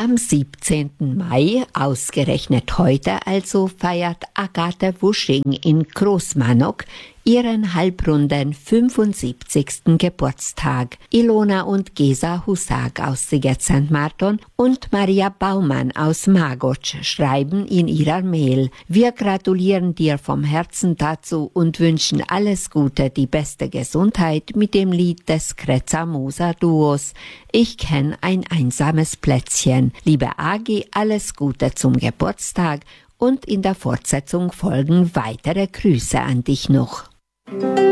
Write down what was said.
Am 17. Mai, ausgerechnet heute also, feiert Agathe Wusching in Großmannok ihren halbrunden 75. Geburtstag. Ilona und Gesa Husag aus Sziget Szent Márton und Maria Baumann aus Mágocs schreiben in ihrer Mail: Wir gratulieren dir vom Herzen dazu und wünschen alles Gute, die beste Gesundheit mit dem Lied des Kretzer Moser Duos Ich kenn ein einsames Plätzchen. Liebe Agi, alles Gute zum Geburtstag und in der Fortsetzung folgen weitere Grüße an dich noch.